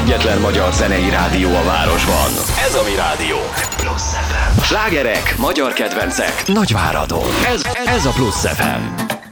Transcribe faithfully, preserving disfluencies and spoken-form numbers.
egyetlen magyar zenei rádió a városban. Ez a Mi Rádió. Plusz ef em. Slágerek, magyar kedvencek, Nagyváradon. Ez, ez a Plusz ef em.